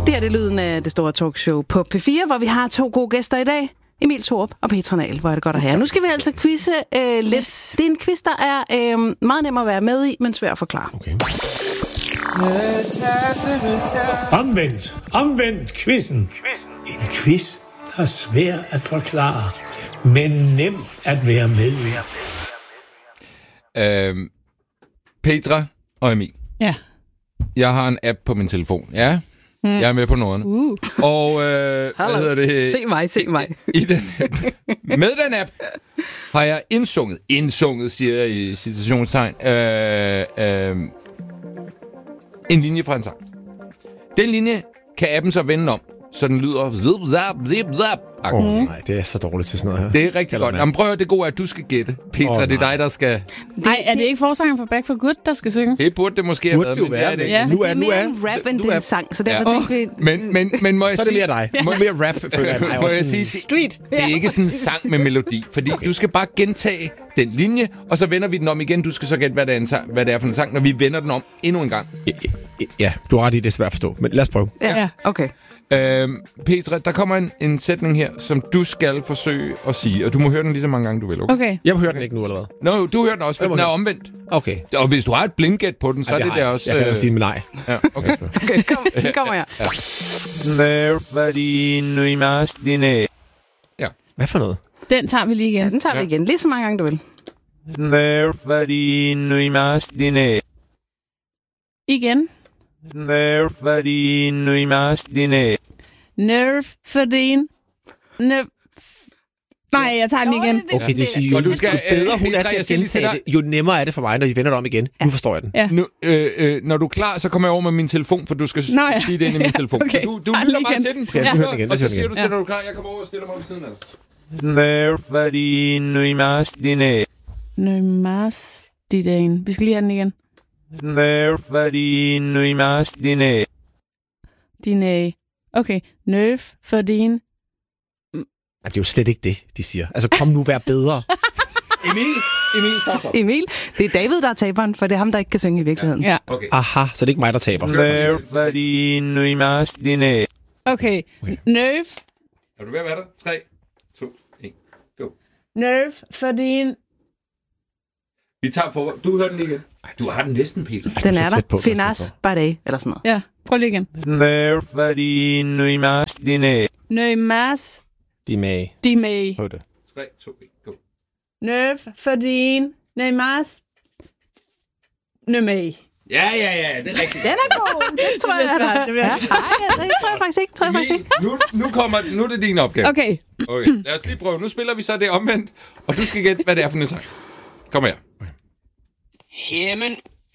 Det er det lyden af det store talkshow på P4, hvor vi har 2 gode gæster i dag. Emil Thorup og Petra Nahl. Hvor er det godt at have. Nu skal vi altså quizze lidt. Det er en quiz, der er meget nem at være med i, men svær at forklare. Okay. Omvendt quizzen. En quiz, der er svær at forklare, men nem at være med i. Petra og Emil. Ja. Jeg har en app på min telefon. Ja, jeg er med på noget. Og hvad hedder det? Se mig. Med den app har jeg indsunget, siger jeg i citationstegn, en linje fra en sang. Den linje kan appen så vende om, så den lyder... Nej, det er så dårligt til sådan noget her. Det er rigtig godt. Jamen, prøv at det gode er, at du skal gætte. Petra, det er dig, der skal... Nej, er det ikke forsangeren for Back for Good, der skal synge? Det burde det måske have været, men det er det ikke. Ja. Det er mere en rap, end det er en sang, så derfor tænkte vi... Men må jeg så er det mere dig. Mere rap, føler jeg. Må jeg sige, Street. det er ikke sådan en sang med melodi, fordi du skal bare gentage den linje, og så vender vi den om igen. Du skal så gætte, hvad det er for en sang, når vi vender den om endnu en gang. Ja, du har ret i, det er svært at forstå, men lad os prøve. Ja, okay. Petra, der kommer en sætning her, som du skal forsøge at sige, og du må høre den lige så mange gange, du vil. Okay. Jeg hører den ikke nu, eller hvad? Nå, du hører den også, for den er omvendt. Okay. Og hvis du har et blindgæt på den, så er det der også... Jeg kan sige med nej. Ja, okay. Okay, kommer jeg. Ja. Hvad for noget? Den tager vi lige igen. Ja, den tager vi igen. Lige så mange gange, du vil. Igen. Nerf for din... Nej, jeg tager den igen. Okay, det siger jo, du skal, jo bedre hun er til at gentage det, jo nemmere er det for mig, når I vender det om igen. Ja. Nu forstår jeg den. Ja. Nu, når du er klar, så kommer jeg over med min telefon, for du skal sige det ind i min telefon. Okay. Du lytter bare til den. Okay, jeg hører den igen. Og så siger du til, når du er klar, jeg kommer over og stiller mig ved siden af dig. Nøjmastidane. Vi skal lige have den igen. Dine. Okay. Nerf for din... Det er jo slet ikke det, de siger. Altså, kom nu, vær bedre. Emil, stop så. Emil, det er David, der er taberen, for det er ham, der ikke kan synge i virkeligheden. Ja. Okay. Aha, så det er ikke mig, der taber. Okay. Nerf. Er du ved at være der? 3, 2, 1, go. Nerf for din... Vi tager forward. Du hører den lige igen. Du har den næsten, Peter. Den er der. Finas Bardet, eller sådan noget. Ja, prøv lige igen. Nøjmas... De med. På det. 3, 2, 1, go. Nerf for din... Nøjmas... Nømag. Ja, det er rigtigt. Den er god. Den tror jeg, svært. Det tror jeg faktisk ikke. Nu er det din opgave. Okay. Lad os lige prøve. Nu spiller vi så det omvendt, og du skal gætte, hvad det er for en sang. Kom her. Jamen,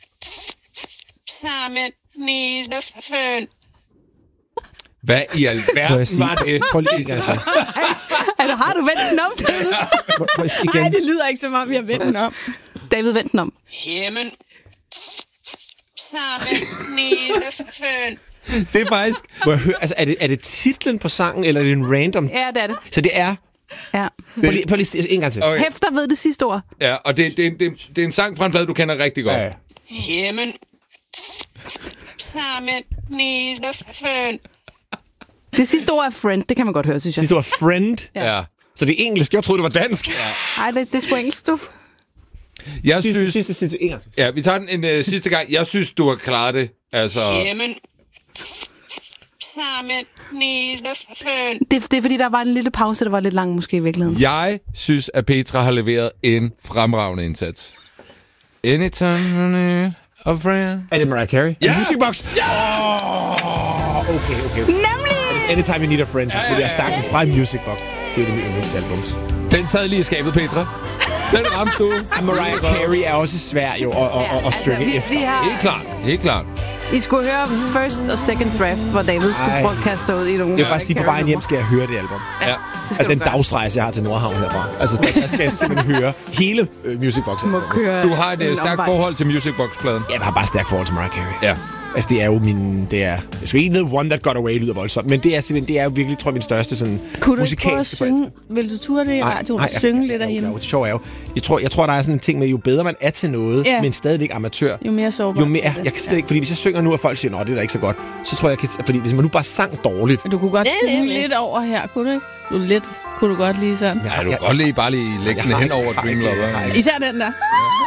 sammen nede føn. Hvad i alverden var det? Prøv lige en gang. Altså, har du vendt den om? Nej, det lyder ikke som om, vi har vendt den om. David, vendt den om. Jamen, sammen nede føn. Det er faktisk... Må jeg høre, altså, er det titlen på sangen, eller er det en random? Ja, det er det. Så det er... Ja. Prøv lige en gang til. Okay. Hæfter ved det sidste ord. Ja, og det er en sang fra en plade, du kender rigtig godt. Ja. Jamen, sammen nede føn. Det sidste ord er friend, det kan man godt høre, synes jeg. Sidste ord er friend. Ja. Så det er engelsk. Jeg troede, det var dansk. Nej, det er sgu engelsk, du. Jeg synes... Sidste, en gang til. Ja, vi tager den en sidste gang. Jeg synes, du har klaret det. Altså... Jamen, sammen nede føn. Det er fordi, der var en lille pause, der var lidt lang måske i virkeligheden. Jeg synes, at Petra har leveret en fremragende indsats. Anytime a friend. Er det Mariah Carey? Ja! Music Box? Ja! Okay. Nemlig! Anytime You Need a Friend, selvfølgelig. Jeg sang den fra Music Box. Det er det mit yndlingsalbums. Den sad lige i skabet, Petra. Den ramte du. Mariah Carey er også svær jo at stykke efter. Helt klart. I skulle høre first og second draft, hvor David skulle prøve at kaste sig ud i nogle... Jeg vil bare sige, på vejen hjem skal jeg høre det album. Ja. Altså den dagsrejse, jeg har til Nordhavn herfra. Altså der skal jeg simpelthen høre hele Music Box. Du Du har et stærkt forhold til Music Box-pladen. Jeg har bare et stærkt forhold til Mariah Carey. Ja. Altså, det er jo min... Jeg skal ikke The One That Got Away lyder voldsomt, men det er simpelthen, det er jo virkelig, tror jeg, min største sådan kunne du ikke musikalske prøve at synge? Vil du ture det i radioen og synge lidt af hende? Det sjove er jo, jeg tror, der er sådan en ting med, jo bedre man er til noget, men stadigvæk amatør. Jo mere sårbar. Jo mere, jeg kan slet ikke, fordi hvis jeg synger nu, og folk siger, det er da ikke så godt, så tror jeg, fordi hvis man nu bare sang dårligt... Du kunne godt synge lidt over her, kunne du ikke? Kunne du godt lige sådan? Ja, du kan godt bare lige lægge den hen over Dream Lover. Især den der.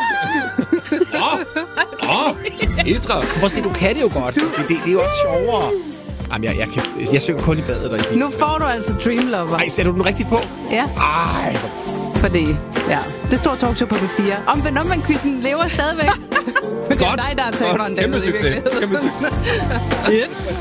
Etra. Prøv at se, du kan det jo godt. Det er jo også sjovere. Jamen, jeg synger kun i badet og i bilen. Nu får du altså Dream Lover. Ej, sætter du den rigtigt på? Ja. Ej. Fordi, det store talkshow på P4. Omvendt-quizzen lever stadigvæk. Men det er dig, der er taberen. Kæmpe succes.